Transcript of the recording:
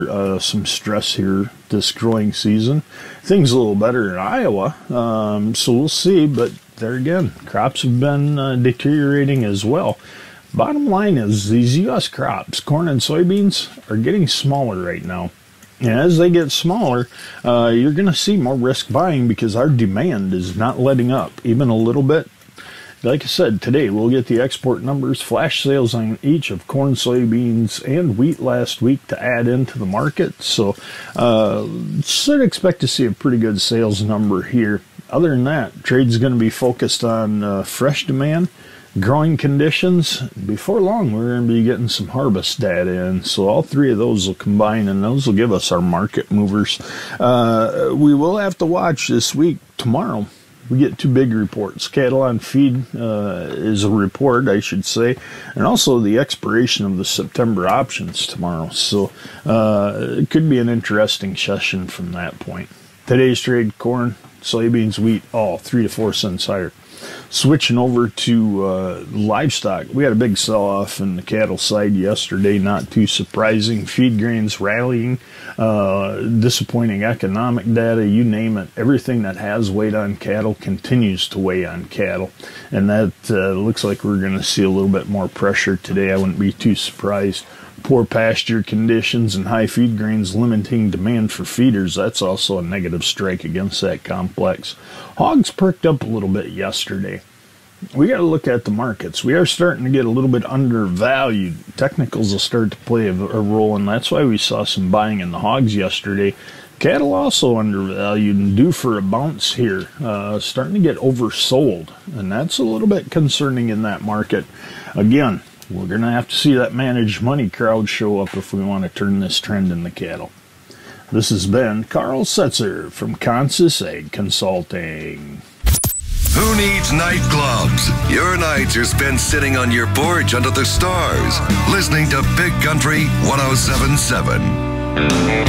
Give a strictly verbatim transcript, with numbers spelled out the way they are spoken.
Uh, some stress here this growing season. Things a little better in Iowa, um, so we'll see. But there again, crops have been uh, deteriorating as well. Bottom line is these U S crops, corn and soybeans, are getting smaller right now. And as they get smaller, uh, you're going to see more risk buying because our demand is not letting up even a little bit. Like I said, today we'll get the export numbers, flash sales on each of corn, soybeans, and wheat last week to add into the market. So uh, should expect to see a pretty good sales number here. Other than that, trade's going to be focused on uh, fresh demand, growing conditions. Before long, we're going to be getting some harvest data in. So all three of those will combine, and those will give us our market movers. Uh, we will have to watch this week, tomorrow. We get two big reports. Cattle on feed uh, is a report, I should say, and also the expiration of the September options tomorrow. So uh, it could be an interesting session from that point. Today's trade, corn, soybeans, wheat, all three to four cents higher. Switching over to uh, livestock, we had a big sell-off in the cattle side yesterday, not too surprising. Feed grains rallying, uh, disappointing economic data, you name it. Everything that has weighed on cattle continues to weigh on cattle, and that uh, looks like we're going to see a little bit more pressure today. I wouldn't be too surprised. Poor pasture conditions and high feed grains limiting demand for feeders. That's also a negative strike against that complex. Hogs perked up a little bit yesterday. We got to look at the markets. We are starting to get a little bit undervalued. Technicals will start to play a, a role, and that's why we saw some buying in the hogs yesterday. Cattle also undervalued and due for a bounce here. Uh, starting to get oversold, and that's a little bit concerning in that market. Again, we're going to have to see that managed money crowd show up if we want to turn this trend in the cattle. This has been Carl Setzer from Consus Ag Consulting. Who needs night gloves? Your nights are spent sitting on your porch under the stars, listening to Big Country one oh seven point seven.